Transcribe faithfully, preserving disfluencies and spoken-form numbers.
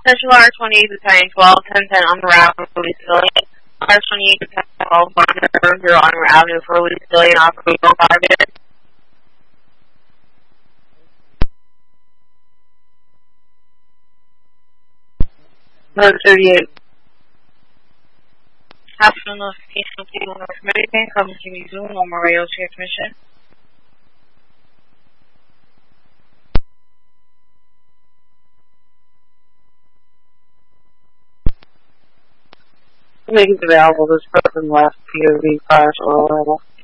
Central R twenty-eight, Battalion twelve, ten ten on the route for Louis Civilian. R twenty-eight, Battalion twelve, one zero on the avenue for Louis Civilian, off of Eagle five minutes. Mode thirty-eight. Hospital notification of people North American, come to me Zoom, on my radio transmission. Make it available this person left P O V five or level.